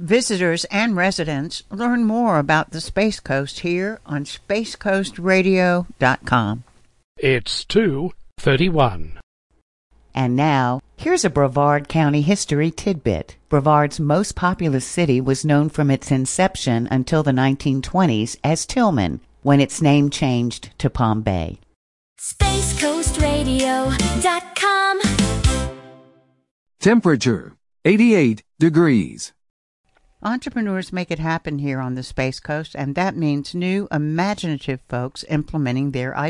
Visitors and residents learn more about the Space Coast here on spacecoastradio.com. It's 2:31. And now, here's a Brevard County history tidbit. Brevard's most populous city was known from its inception until the 1920s as Tillman, when its name changed to Palm Bay. SpaceCoastRadio.com. Temperature, 88 degrees. Entrepreneurs make it happen here on the Space Coast, and that means new, imaginative folks implementing their ideas.